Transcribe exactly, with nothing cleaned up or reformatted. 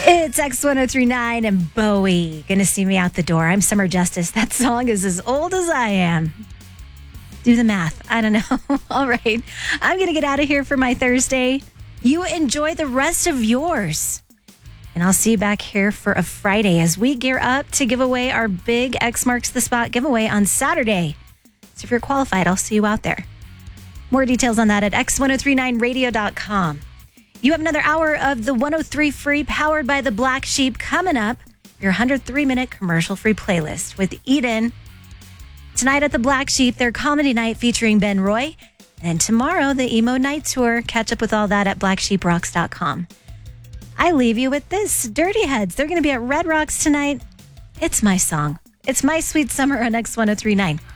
It's X ten thirty-nine and Bowie. Gonna see me out the door. I'm Summer Justice. That song is as old as I am. Do the math. I don't know. All right. I'm gonna get out of here for my Thursday. You enjoy the rest of yours. And I'll see you back here for a Friday as we gear up to give away our big X Marks the Spot giveaway on Saturday. So if you're qualified, I'll see you out there. More details on that at x ten thirty-nine radio dot com. You have another hour of the one oh three Free powered by the Black Sheep coming up. Your one hundred three minute commercial-free playlist with Eden. Tonight at the Black Sheep, their comedy night featuring Ben Roy. And tomorrow, the Emo Night Tour. Catch up with all that at black sheep rocks dot com. I leave you with this. Dirty Heads. They're going to be at Red Rocks tonight. It's my song. It's My Sweet Summer on X ten thirty-nine.